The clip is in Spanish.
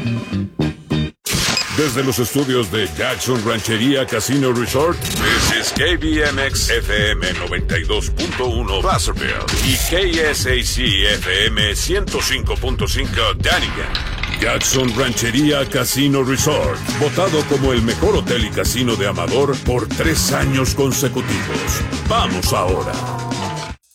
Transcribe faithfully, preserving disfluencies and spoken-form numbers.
Desde los estudios de Jackson Ranchería Casino Resort, this is K B M X F M noventa y dos punto uno Placerville y K S A C F M ciento cinco punto cinco Dunnigan. Jackson Ranchería Casino Resort, votado como el mejor hotel y casino de Amador por tres años consecutivos. ¡Vamos ahora!